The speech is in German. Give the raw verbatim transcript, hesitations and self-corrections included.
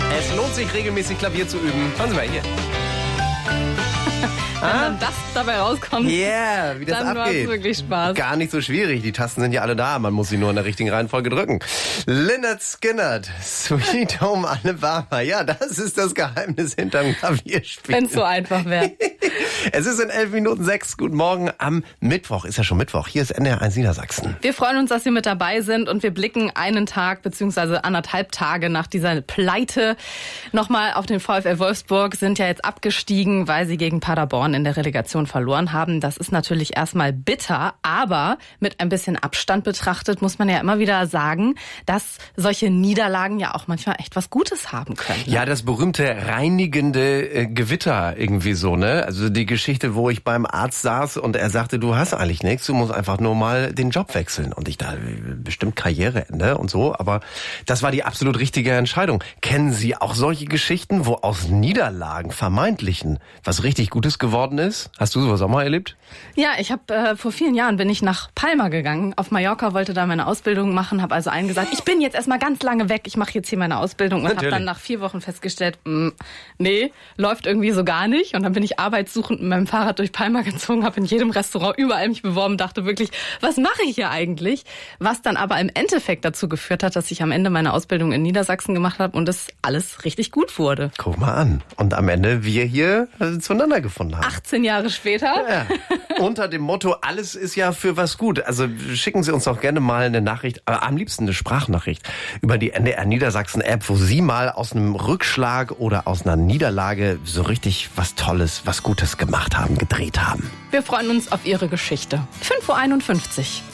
Es lohnt sich regelmäßig Klavier zu üben. Schauen Sie mal hier. Wenn Ah? dann das dabei rauskommt, Yeah, wie das dann macht es abgeht. wirklich Spaß. Gar nicht so schwierig. Die Tasten sind ja alle da. Man muss sie nur in der richtigen Reihenfolge drücken. Lynyrd Skynyrd, Sweet Home Alabama. Ja, das ist das Geheimnis hinterm Klavierspiel. Wenn es so einfach wäre. Es ist in elf Minuten sechs. Guten Morgen am Mittwoch. Ist ja schon Mittwoch. Hier ist N D R eins Niedersachsen. Wir freuen uns, dass Sie mit dabei sind und wir blicken einen Tag bzw. anderthalb Tage nach dieser Pleite nochmal auf den VfL Wolfsburg. Sind ja jetzt abgestiegen, weil sie gegen Paderborn in der Relegation verloren haben. Das ist natürlich erstmal bitter, aber mit ein bisschen Abstand betrachtet muss man ja immer wieder sagen, dass solche Niederlagen ja auch manchmal echt was Gutes haben können. Ja, das berühmte reinigende äh, Gewitter irgendwie so, ne? Also die Geschichte, wo ich beim Arzt saß und er sagte, du hast eigentlich nichts, du musst einfach nur mal den Job wechseln. Und ich dachte, bestimmt Karriereende und so, aber das war die absolut richtige Entscheidung. Kennen Sie auch solche Geschichten, wo aus Niederlagen, vermeintlichen, was richtig Gutes geworden ist? Hast du sowas auch mal erlebt? Ja, ich habe äh, vor vielen Jahren bin ich nach Palma gegangen, auf Mallorca, wollte da meine Ausbildung machen, habe also allen gesagt, ich bin jetzt erstmal ganz lange weg, ich mache jetzt hier meine Ausbildung und habe dann nach vier Wochen festgestellt, mh, nee, läuft irgendwie so gar nicht. Und dann bin ich arbeitssuchend mit meinem Fahrrad durch Palma gezogen, habe in jedem Restaurant überall mich beworben, dachte wirklich, was mache ich hier eigentlich? Was dann aber im Endeffekt dazu geführt hat, dass ich am Ende meine Ausbildung in Niedersachsen gemacht habe und es alles richtig gut wurde. Guck mal an. Und am Ende wir hier äh, zueinander gefunden haben. achtzehn Jahre später. Ja. Unter dem Motto, alles ist ja für was gut. Also schicken Sie uns doch gerne mal eine Nachricht, aber am liebsten eine Sprachnachricht über die N D R Niedersachsen App, wo Sie mal aus einem Rückschlag oder aus einer Niederlage so richtig was Tolles, was Gutes gemacht haben, gedreht haben. Wir freuen uns auf Ihre Geschichte. fünf Uhr einundfünfzig.